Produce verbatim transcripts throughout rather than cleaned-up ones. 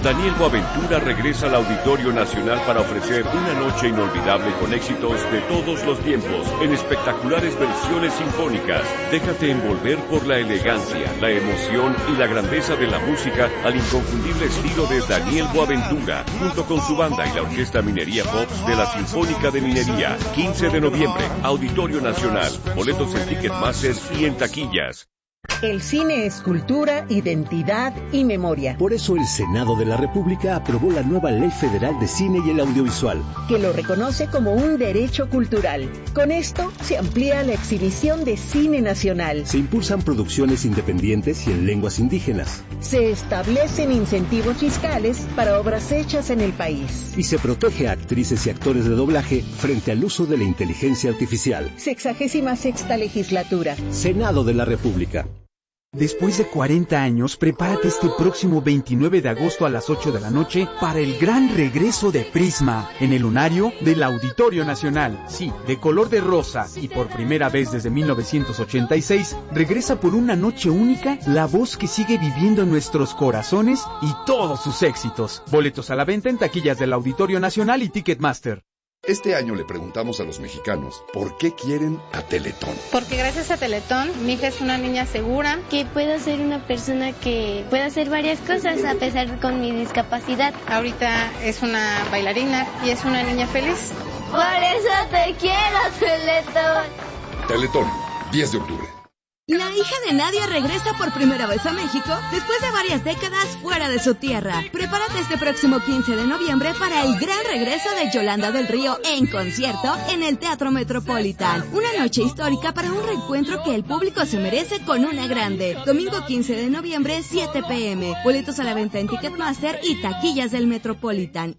Daniel Boaventura regresa al Auditorio Nacional para ofrecer una noche inolvidable con éxitos de todos los tiempos, en espectaculares versiones sinfónicas. Déjate envolver por la elegancia, la emoción y la grandeza de la música al inconfundible estilo de Daniel Boaventura, junto con su banda y la Orquesta Minería Pops de la Sinfónica de Minería. quince de noviembre, Auditorio Nacional. Boletos en Ticketmaster y en taquillas. El cine es cultura, identidad y memoria. Por eso el Senado de la República aprobó la nueva Ley Federal de Cine y el Audiovisual, que lo reconoce como un derecho cultural. Con esto se amplía la exhibición de cine nacional. Se impulsan producciones independientes y en lenguas indígenas. Se establecen incentivos fiscales para obras hechas en el país. Y se protege a actrices y actores de doblaje frente al uso de la inteligencia artificial. Sexagésima sexta legislatura. Senado de la República. Después de cuarenta años, prepárate este próximo veintinueve de agosto a las ocho de la noche para el gran regreso de Prisma en el lunario del Auditorio Nacional. Sí, de color de rosa y por primera vez desde mil novecientos ochenta y seis, regresa por una noche única la voz que sigue viviendo en nuestros corazones y todos sus éxitos. Boletos a la venta en taquillas del Auditorio Nacional y Ticketmaster. Este año le preguntamos a los mexicanos por qué quieren a Teletón. Porque gracias a Teletón, mi hija es una niña segura. Que pueda ser una persona que pueda hacer varias cosas a pesar con mi discapacidad. Ahorita es una bailarina y es una niña feliz. Por eso te quiero, Teletón. Teletón, diez de octubre. La hija de Nadia regresa por primera vez a México después de varias décadas fuera de su tierra. Prepárate este próximo quince de noviembre para el gran regreso de Yolanda del Río en concierto en el Teatro Metropolitan. Una noche histórica para un reencuentro que el público se merece con una grande. Domingo quince de noviembre, siete pe eme. Boletos a la venta en Ticketmaster y taquillas del Metropolitan.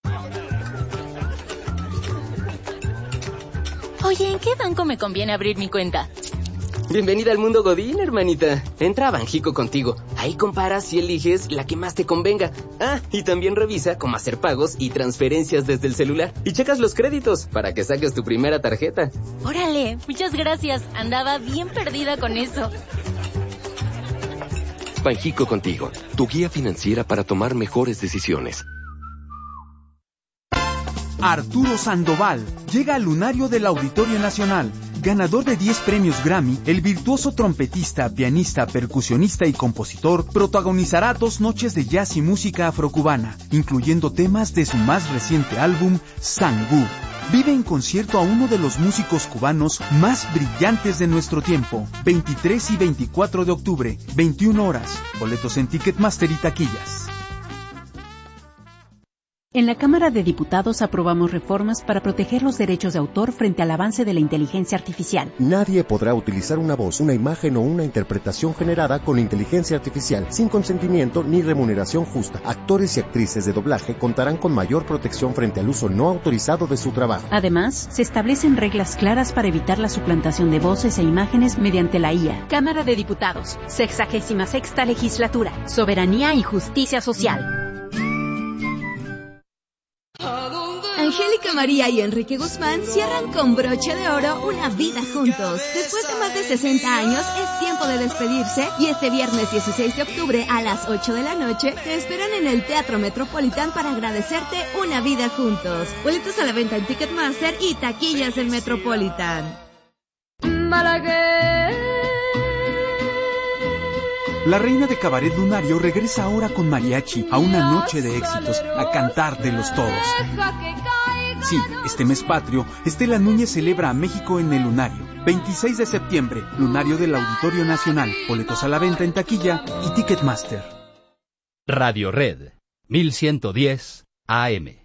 Oye, ¿en qué banco me conviene abrir mi cuenta? Bienvenida al mundo Godín, hermanita. Entra a Banjico Contigo. Ahí comparas y eliges la que más te convenga. Ah, y también revisa cómo hacer pagos y transferencias desde el celular. Y checas los créditos para que saques tu primera tarjeta. Órale, muchas gracias. Andaba bien perdida con eso. Banjico Contigo, tu guía financiera para tomar mejores decisiones. Arturo Sandoval llega al lunario del Auditorio Nacional. Ganador de diez premios Grammy, el virtuoso trompetista, pianista, percusionista y compositor protagonizará dos noches de jazz y música afrocubana, incluyendo temas de su más reciente álbum, Sangú. Vive en concierto a uno de los músicos cubanos más brillantes de nuestro tiempo. veintitrés y veinticuatro de octubre, veintiuna horas. Boletos en Ticketmaster y taquillas. En la Cámara de Diputados aprobamos reformas para proteger los derechos de autor frente al avance de la inteligencia artificial. Nadie podrá utilizar una voz, una imagen o una interpretación generada con inteligencia artificial sin consentimiento ni remuneración justa. Actores y actrices de doblaje contarán con mayor protección frente al uso no autorizado de su trabajo. Además, se establecen reglas claras para evitar la suplantación de voces e imágenes mediante la I A. Cámara de Diputados, sexagésima sexta legislatura, soberanía y justicia social. Angélica María y Enrique Guzmán cierran con broche de oro una vida juntos. Después de más de sesenta años, es tiempo de despedirse y este viernes dieciséis de octubre a las ocho de la noche te esperan en el Teatro Metropolitan para agradecerte una vida juntos. Boletos a la venta en Ticketmaster y taquillas del Metropolitan. Malagueña. La reina de Cabaret Lunario regresa ahora con mariachi a una noche de éxitos, a cantar de los todos. Sí, este mes patrio, Estela Núñez celebra a México en el Lunario. veintiséis de septiembre, Lunario del Auditorio Nacional. Boletos a la venta en taquilla y Ticketmaster. Radio Red, mil ciento diez A M.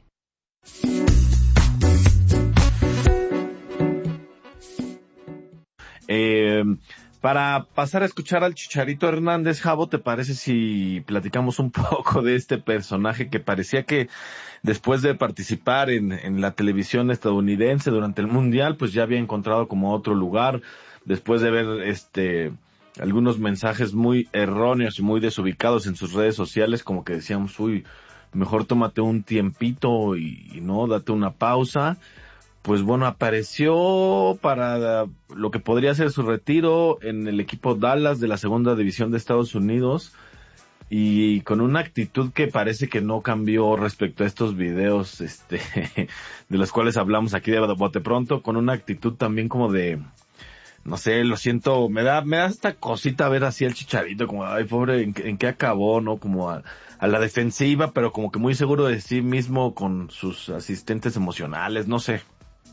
Eh... Para pasar a escuchar al Chicharito Hernández, Javo, ¿te parece si platicamos un poco de este personaje que parecía que después de participar en, en la televisión estadounidense durante el Mundial, pues ya había encontrado como otro lugar, después de ver este algunos mensajes muy erróneos y muy desubicados en sus redes sociales, como que decíamos, uy, mejor tómate un tiempito y, y no, date una pausa. Pues bueno, apareció para lo que podría ser su retiro en el equipo Dallas de la segunda división de Estados Unidos y con una actitud que parece que no cambió respecto a estos videos, este, de los cuales hablamos aquí de Bote Pronto, con una actitud también como de, no sé, lo siento, me da, me da esta cosita ver así al Chicharito, como, ay, pobre, ¿en, en qué acabó, no? Como a, a la defensiva, pero como que muy seguro de sí mismo con sus asistentes emocionales, no sé.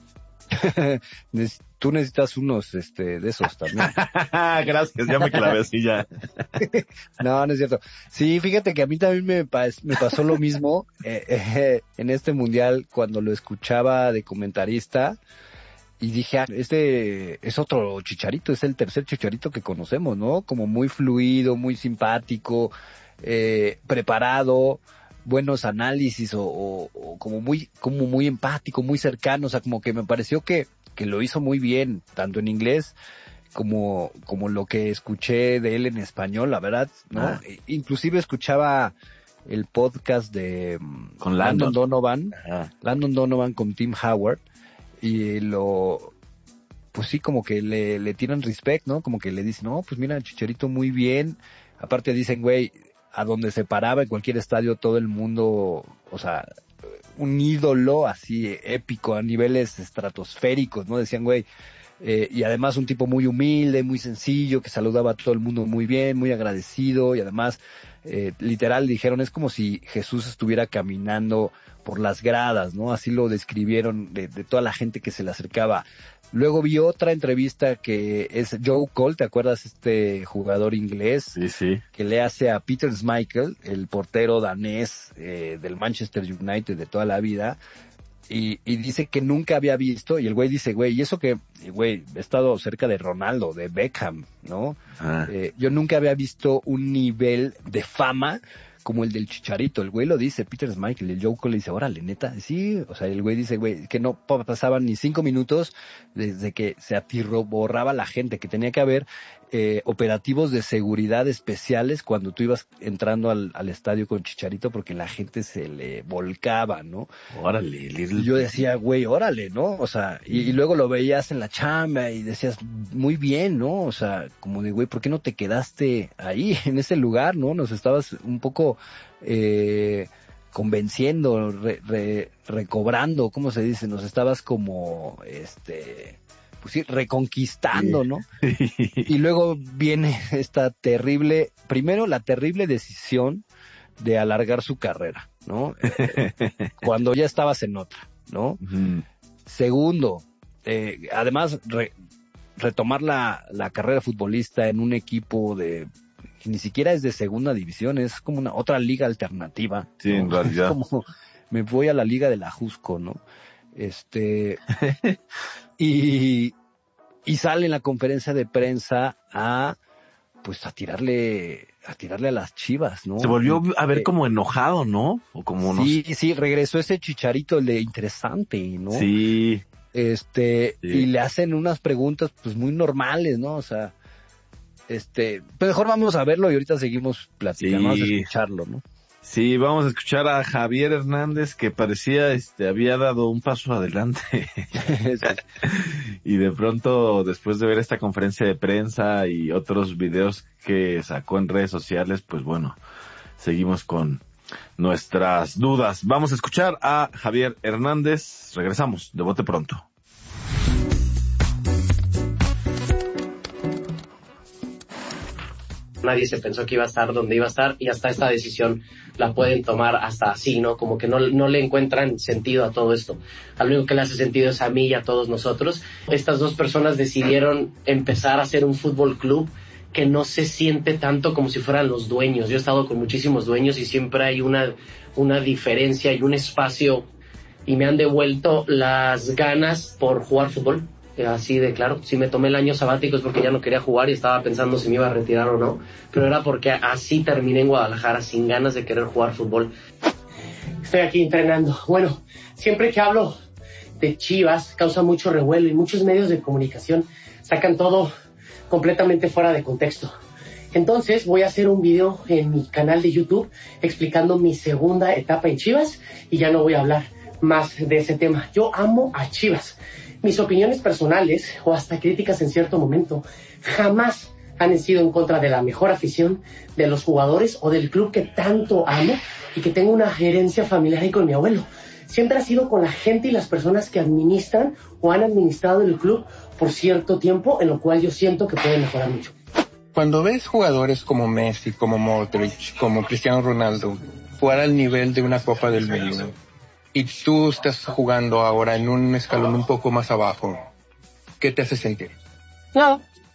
Tú necesitas unos este de esos también. Gracias, ya me clavé así ya. No, no es cierto. Sí, fíjate que a mí también me, pas, me pasó lo mismo eh, eh, en este mundial cuando lo escuchaba de comentarista y dije, ah, este es otro Chicharito, es el tercer Chicharito que conocemos, ¿no? Como muy fluido, muy simpático, eh, preparado, buenos análisis o, o, o como muy como muy empático, muy cercano, o sea, como que me pareció que que lo hizo muy bien, tanto en inglés como como lo que escuché de él en español, la verdad, ¿no? Ah. Inclusive escuchaba el podcast de con Landon, Landon Donovan, Ajá. Landon Donovan con Tim Howard, y lo pues sí, como que le, le tiran respect, ¿no? Como que le dicen, no, pues mira, Chicharito muy bien, aparte dicen, güey, a donde se paraba en cualquier estadio todo el mundo, o sea, un ídolo así épico a niveles estratosféricos, ¿no? Decían, güey, eh, y además un tipo muy humilde, muy sencillo, que saludaba a todo el mundo muy bien, muy agradecido, y además, eh, literal, dijeron, es como si Jesús estuviera caminando por las gradas, ¿no? Así lo describieron de, de toda la gente que se le acercaba. Luego vi otra entrevista que es Joe Cole, ¿te acuerdas? Este jugador inglés. Sí, sí. Que le hace a Peter Schmeichel, el portero danés eh, del Manchester United de toda la vida. Y, y dice que nunca había visto, y el güey dice, güey, y eso que, güey, he estado cerca de Ronaldo, de Beckham, ¿no? Ah. Eh, yo nunca había visto un nivel de fama como el del Chicharito. El güey lo dice, Peter Schmeichel, el Joe Cole le dice, órale, neta, sí, o sea, el güey dice, güey, que no pasaban ni cinco minutos desde que se atirborraba la gente, que tenía que haber eh, operativos de seguridad especiales cuando tú ibas entrando al, al estadio con Chicharito, porque la gente se le volcaba, ¿no? Órale. Y yo decía, güey, órale, ¿no? O sea, y, y luego lo veías en la chamba y decías, muy bien, ¿no? O sea, como de, güey, ¿por qué no te quedaste ahí, en ese lugar, no? Nos estabas un poco eh, convenciendo, re, re, recobrando, ¿cómo se dice? Nos estabas como, este, pues sí, reconquistando, ¿no? Y luego viene esta terrible, primero la terrible decisión de alargar su carrera, ¿no? Eh, cuando ya estabas en otra, ¿no? Uh-huh. Segundo, eh, además re, retomar la, la carrera futbolista en un equipo de que ni siquiera es de segunda división, es como una otra liga alternativa. Sí, ¿no? En realidad. Es como me voy a la liga de la Jusco, ¿no? Este y y sale en la conferencia de prensa a pues a tirarle a tirarle a las Chivas, ¿no? Se volvió a ver como enojado, ¿no? O como sí, no... sí, regresó ese Chicharito, el de interesante, ¿no? Sí. Este, sí. Y le hacen unas preguntas pues muy normales, ¿no? O sea, este, pues mejor vamos a verlo y ahorita seguimos platicando, sí. Vamos a escucharlo, ¿no? Sí, vamos a escuchar a Javier Hernández, que parecía, este, había dado un paso adelante. Y de pronto, después de ver esta conferencia de prensa y otros videos que sacó en redes sociales, pues bueno, seguimos con nuestras dudas. Vamos a escuchar a Javier Hernández. Regresamos de Bote Pronto. Nadie se pensó que iba a estar donde iba a estar y hasta esta decisión la pueden tomar hasta así, ¿no? Como que no, no le encuentran sentido a todo esto. Al único que le hace sentido es a mí y a todos nosotros. Estas dos personas decidieron empezar a hacer un fútbol club que no se siente tanto como si fueran los dueños. Yo he estado con muchísimos dueños y siempre hay una, una diferencia y un espacio, y me han devuelto las ganas por jugar fútbol. Así de claro, si me tomé el año sabático es porque ya no quería jugar y estaba pensando si me iba a retirar o no, pero era porque así terminé en Guadalajara, sin ganas de querer jugar fútbol. Estoy aquí entrenando. Bueno, siempre que hablo de Chivas causa mucho revuelo y muchos medios de comunicación sacan todo completamente fuera de contexto. Entonces voy a hacer un video en mi canal de YouTube explicando mi segunda etapa en Chivas y ya no voy a hablar más de ese tema. Yo amo a Chivas. Mis opiniones personales o hasta críticas en cierto momento jamás, han sido en contra de la mejor afición, de los jugadores o del club que tanto amo y que tengo una herencia familiar ahí con mi abuelo. Siempre ha sido con la gente y las personas que administran o han administrado el club por cierto tiempo, en lo cual yo siento que pueden mejorar mucho. Cuando ves jugadores como Messi, como Modric, como Cristiano Ronaldo jugar al nivel de una Copa del Mundo y tú estás jugando ahora en un escalón un poco más abajo, ¿qué te hace sentir? Nada,